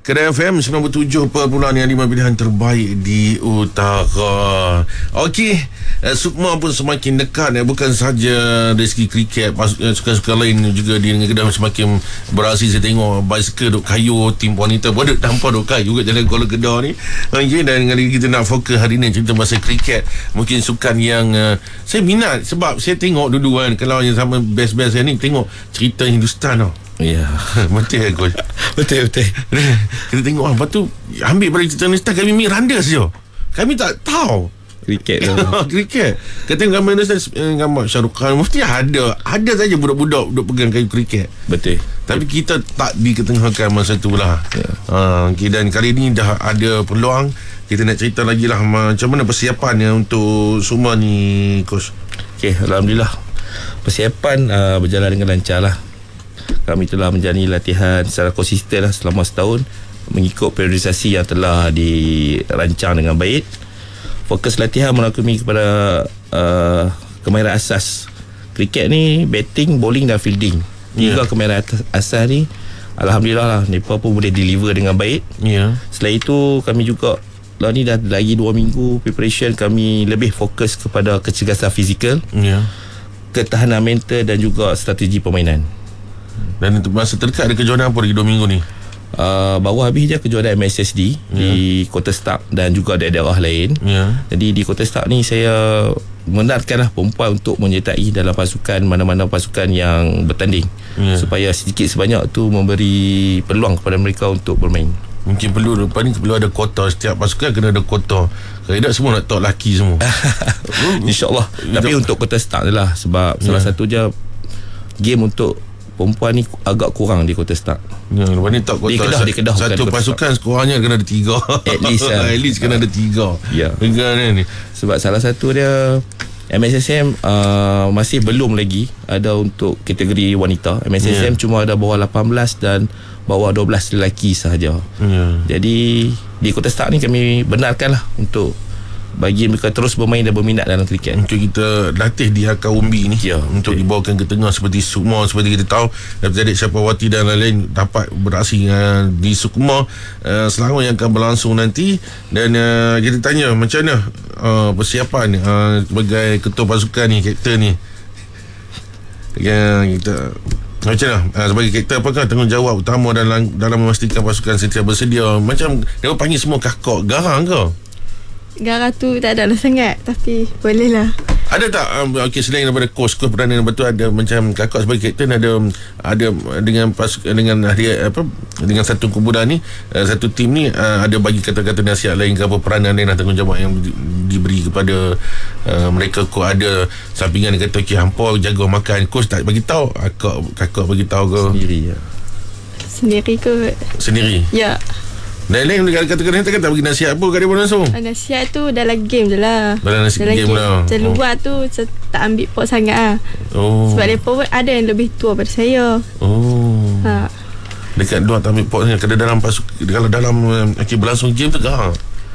Kedah FM 97.5 pilihan terbaik di utara. Okey, Sukma pun semakin dekat, bukan sahaja dari segi kriket, sukan-sukan lain juga di negeri Kedah semakin berhasil. Saya tengok basikal duk kayu, tim wanita pun duk tanpa duk kayu kat Jalan Kuala Kedah ni. Okey, dan kali kita nak fokus hari ni cerita pasal kriket. Mungkin sukan yang saya minat, sebab saya tengok dulu kan, kalau yang sama best-best saya ni tengok cerita Hindustan tau. Ya, betul coach. betul. Kita tengok lepas tu ambil pada cerita Hindustan, kami randa saja. Kami tak tahu kriket tu. Kriket. Kita tengok gambar Hindustan, gambar Shahrukh Khan, mesti ada saja budak-budak duk pegang kayu kriket. Betul. Tapi kita tak diketengahkan masa tu lah. Okay, dan kali ni dah ada peluang. Kita nak cerita lagi lah macam mana persiapannya untuk semua ni coach. Okay, Alhamdulillah persiapan berjalan dengan lancar lah. Kami telah menjalani latihan secara konsisten lah selama setahun, mengikut periodisasi yang telah dirancang dengan baik. Fokus latihan merangkumi kepada kemahiran asas kriket ni, batting, bowling dan fielding. Tiga kemahiran asas ni Alhamdulillah lah, mereka pun boleh deliver dengan baik. Selain itu, kami juga lah ni dah lagi 2 minggu preparation, kami lebih fokus kepada kecergasan fizikal, ketahanan mental dan juga strategi permainan. Dan untuk masa terdekat ada kejohanan apa lagi 2 minggu ni? Baru habis je kejuaraan MSSD di Kota Stark dan juga daerah lain. Jadi di Kota Stark ni saya membenarkanlah perempuan untuk menyertai dalam pasukan, mana-mana pasukan yang bertanding, supaya sedikit sebanyak tu memberi peluang kepada mereka untuk bermain. Mungkin perlu depan ni perlu ada kuota, setiap pasukan kena ada kuota. Kalau tak semua nak tok laki semua. InsyaAllah. Tapi untuk Kota Stark je lah, sebab salah satu je game untuk perempuan ni agak kurang di Kota Stark. Lepas ni tak kota di Kedah satu pasukan sekurangnya kena ada 3. At least At least kena ada 3. Ni. Sebab salah satu dia MSSM masih belum lagi ada untuk kategori wanita. MSSM cuma ada bawah 18 dan bawah 12 lelaki sahaja. Jadi di Kota Stark ni kami benarkanlah untuk bagi mereka terus bermain dan berminat dalam kriket. Untuk kita latih di Hakar Umbi ni, untuk dibawakan ke tengah seperti Sukma, seperti kita tahu Datuk Adik Syapawati dan lain-lain dapat beraksi di Sukma selama yang akan berlangsung nanti. Dan kita tanya macam mana persiapan sebagai ketua pasukan ni, kapten ni, kita macam mana sebagai kapten, apakah tanggungjawab utama dalam memastikan pasukan sentiasa bersedia? Macam dia panggil semua kakak garang ke? Garang tu tak ada lah sangat, tapi boleh lah. Ada tak selain daripada coach peranan lepas tu ada macam kakak sebagai kapten, ada dengan dengan satu kumpulan ni, satu tim ni, ada bagi kata-kata nasihat lain ke apa, peranan lain atau tanggungjawab yang diberi kepada mereka? Kau ada sampingan dia kata hampa jaga makan, coach tak bagi tahu, kakak bagi tahu ke sendiri ke? Sendiri. Ya. Dan lain kata-kata tak bagi nasihat apa kat dia pun langsung? Nasihat tu dalam game je lah. Dalam game lah. Macam luar tu saya tak ambil pot sangat lah. Sebab mereka pun ada yang lebih tua daripada saya. Dekat luar tak ambil pot sangat. Kalau dalam berlangsung game tu garang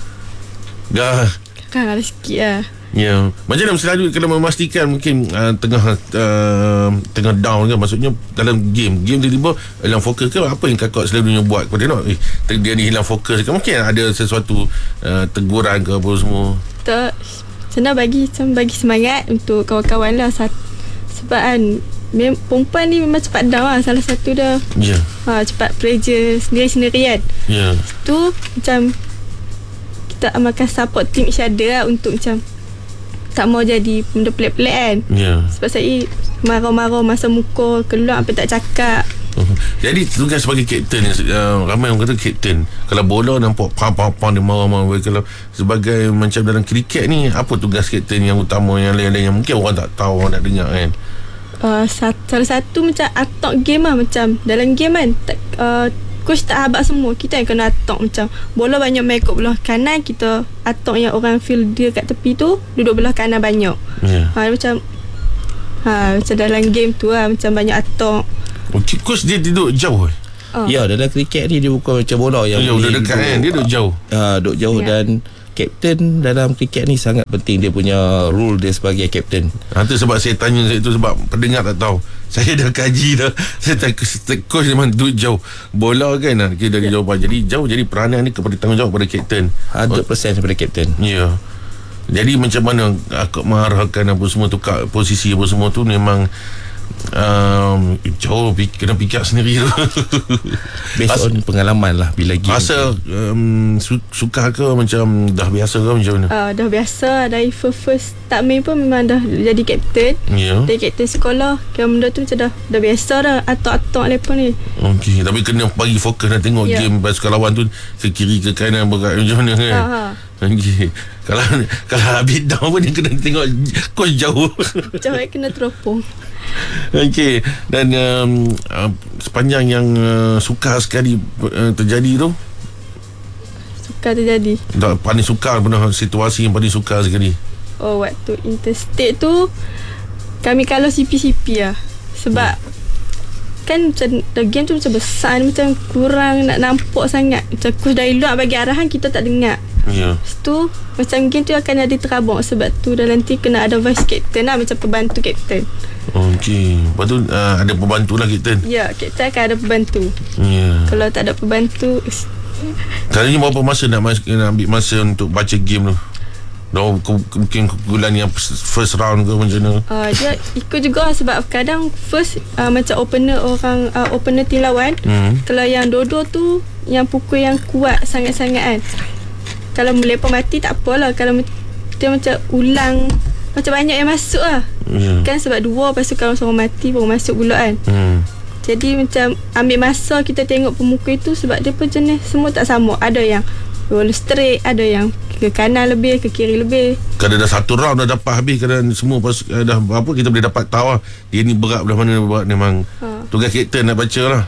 ada sikit lah. Macam mana selalu kalau memastikan mungkin tengah down kan, maksudnya dalam game tiba-tiba hilang fokus ke, apa yang kakak selalunya buat kepada dia ni hilang fokus ke? Mungkin ada sesuatu teguran ke apa semua? Tak, senang bagi semangat untuk kawan-kawan lah. Sebab kan perempuan ni memang cepat down lah. Salah satu dah cepat pressure sendiri-sendiri kan. Tu macam kita makan support team each other lah, untuk macam tak mau jadi benda pelik-pelik kan. Sebab saya marah-marah masa muka keluar apa tak cakap. Jadi tugas sebagai kapten ni, ramai orang kata kapten kalau bola nampak pam-pam dia marah-marah. Kalau sebagai macam dalam kriket ni, apa tugas kapten yang utama, yang lain-lain yang mungkin orang tak tahu, orang nak dengar kan? Salah satu macam atok game lah. Macam dalam game kan coach tak habaq semua, kita yang kena atok. Macam bola banyak main kat belah kanan, kita atok yang orang fielder kat tepi tu duduk belah kanan banyak. Macam dalam game tu lah, macam banyak atok. Coach dia duduk jauh Ya, dalam kriket ni dia bukan macam bola yang dia dekat kan, dia duduk jauh. Duduk jauh dan kapten dalam kriket ni sangat penting. Dia punya role dia sebagai kapten. Itu sebab saya tanya itu, sebab pendengar tak tahu. Saya dah kaji dah. Saya tak coach memang duduk jauh. Bola kan kita dari jawapan. Jadi jauh, jadi peranan ni kepada tanggungjawab kepada kapten. 100% daripada kapten. Ya. Jadi macam mana aku mengarahkan apa semua, tukar posisi apa semua tu memang jauh kena fikir sendiri tu. Based on pengalaman lah bila game. Rasa suka ke macam dah biasa ke macam mana? Dah biasa. Dari first start main pun memang dah jadi kapten. Dari kapten sekolah. Kira benda tu macam dah biasa dah. Atok-atok lepas ni. Okey, tapi kena bagi fokus nak tengok game pasukan lawan tu ke kiri ke kanan berat macam mana kan. Okay. Kalau habis down pun dia kena tengok coach jauh. Jauh kena teropong. Okey. Dan sepanjang yang sukar sekali terjadi tu, sukar terjadi, paling sukar pernah situasi yang paling sukar sekali? Waktu interstate tu kami kalau CP-CP lah. Sebab kan macam game tu macam besar, macam kurang nak nampak sangat. Macam coach dari luar bagi arahan kita tak dengar. Lepas tu macam game tu akan ada terabak. Sebab tu dah nanti kena ada vice captain lah, macam pembantu captain. Okey. Lepas tu ada pembantu lah captain. Ya, captain akan ada pembantu. Kalau tak ada pembantu, kali ni berapa masa nak ambil masa untuk baca game tu? Mungkin bulan yang first round ke macam mana? Dia ikut juga sebab kadang first macam opener team lawan. Kalau yang dodo tu yang pukul yang kuat sangat-sangat kan. Kalau melepas mati tak apalah. Kalau dia macam ulang, macam banyak yang masuk lah. Kan sebab dua, lepas tu kalau seorang mati baru masuk pula kan. Jadi macam ambil masa kita tengok pemukul itu. Sebab dia pun jenis semua tak sama. Ada yang roll straight, ada yang ke kanan lebih, ke kiri lebih. Kalau dah satu round dah dapat habis, kalau semua dah apa, kita boleh dapat tahu lah dia ni berat belah mana berat. Memang tugas kapten nak baca lah.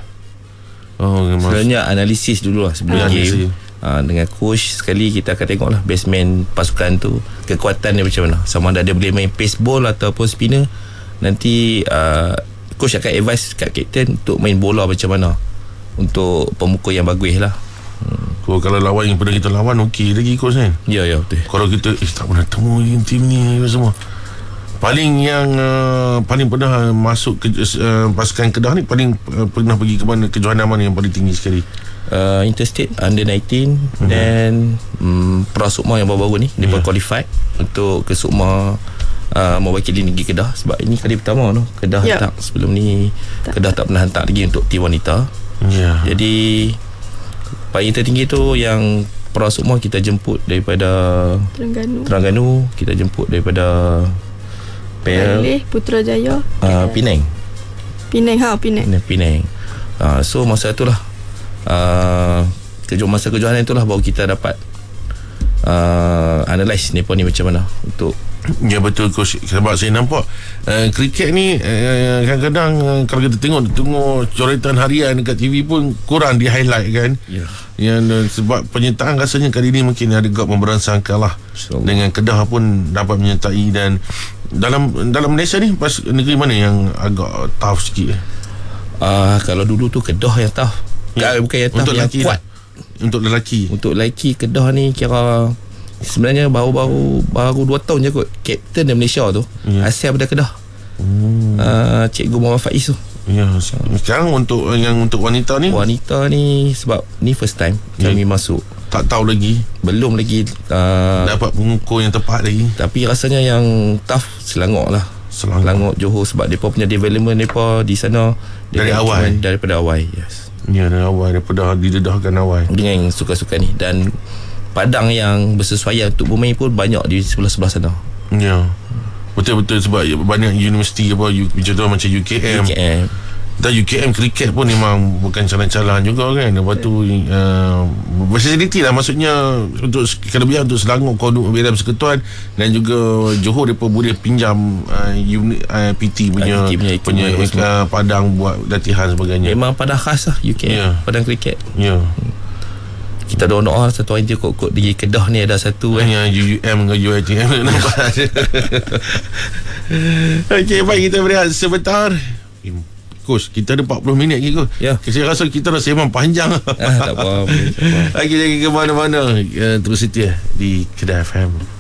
Sebenarnya analisis dulu lah sebelum game. Dengan coach sekali kita akan tengok lah batsman pasukan tu, kekuatan dia macam mana, sama ada dia boleh main pace ball ataupun spinner. Nanti coach akan advise kat kapten untuk main bola macam mana untuk pemukul yang bagus lah. Kalau lawan yang pernah kita lawan, okey lagi coach kan. Ya betul. Kalau kita tak pernah temu tim ni semua. Paling yang paling pernah masuk ke pasukan Kedah ni, paling pernah pergi ke mana, kejohanan mana yang paling tinggi sekali? Interstate Under 19 dan Pra Sukma yang baru-baru ni dia qualified untuk ke Sukma mewakili negeri Kedah. Sebab ini kali pertama tu Kedah hantar. Sebelum ni Kedah tak pernah hantar lagi untuk tim wanita. Jadi paling tertinggi tu yang Pra Sukma kita jemput daripada Terengganu, kita jemput daripada Putrajaya, Penang. So masa itulah masa kejohanan itulah baru kita dapat analyse mereka ni macam mana untuk. Ya betul coach. Sebab saya nampak kriket ni kadang-kadang kalau kita tengok coretan harian dekat TV pun kurang di highlight kan. Yang sebab penyertaan rasanya kali ni mungkin ada gap memberansangkan lah. Dengan Kedah pun dapat menyertai. Dan dalam Malaysia ni negeri mana yang agak tough sikit? Kalau dulu tu Kedah yang tough. Bukan yang tough, yang kuat. Untuk lelaki Kedah ni kira sebenarnya baru 2 tahun je kot kapten dari Malaysia tu asal daripada Kedah. Cikgu Muhammad Faiz tu. Sekarang untuk wanita ni sebab ni first time kami masuk, tak tahu lagi, belum lagi dapat pengukur yang tepat lagi. Tapi rasanya yang tough Selangor lah, Selangor Johor, sebab mereka punya development mereka di sana daripada awal. Dari awal, daripada didedahkan awal dengan suka-suka ni. Dan padang yang bersesuaian untuk bermain pun banyak di sebelah-sebelah sana. Betul-betul. Sebab banyak universiti apa, contoh macam UKM. Dan UKM kriket pun memang bukan calang-calang juga kan. Lepas tu facility lah, maksudnya untuk kelebihan untuk Selangor Kodok Bidang Persekutuan dan juga Johor mereka boleh pinjam PT punya padang buat latihan sebagainya. Memang padang khas lah UKM, padang kriket. Kita doa satu hari je kot di Kedah ni ada satu yang UUM dengan UITM nampak. Okey, baik, kita berehat sebentar. Coach, kita ada 40 minit lagi Coach. Ya. Saya rasa kita dah sembang panjang. Tak apa. Lagi ke mana-mana. Terus setia di Kedah FM.